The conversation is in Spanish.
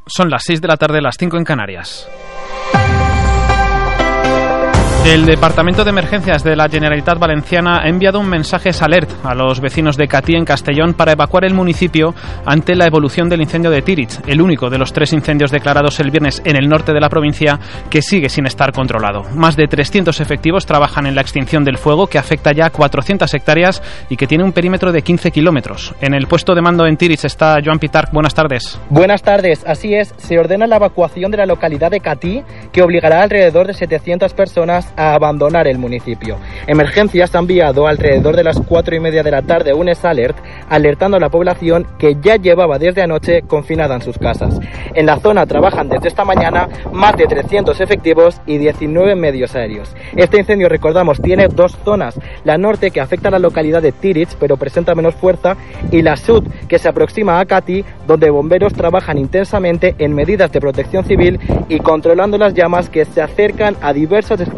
Son las 6 de la tarde, las 5 en Canarias. El Departamento de Emergencias de la Generalitat Valenciana ha enviado un mensaje alert a los vecinos de Catí, en Castellón, para evacuar el municipio ante la evolución del incendio de Tíritx, el único de los 3 incendios declarados el viernes en el norte de la provincia que sigue sin estar controlado. Más de 300 efectivos trabajan en la extinción del fuego, que afecta ya a 400 hectáreas y que tiene un perímetro de 15 kilómetros. En el puesto de mando en Tíritx está Joan Pitarch. Buenas tardes. Buenas tardes, así es. Se ordena la evacuación de la localidad de Catí, que obligará a alrededor de 700 personas a abandonar el municipio. Emergencias ha enviado alrededor de las 4:30 de la tarde un alert alertando a la población que ya llevaba desde anoche confinada en sus casas. En la zona trabajan desde esta mañana más de 300 efectivos y 19 medios aéreos. Este incendio, recordamos, tiene 2 zonas: la norte, que afecta a la localidad de Tíritx pero presenta menos fuerza, y la sur, que se aproxima a Catí, donde bomberos trabajan intensamente en medidas de protección civil y controlando las llamas que se acercan a diversas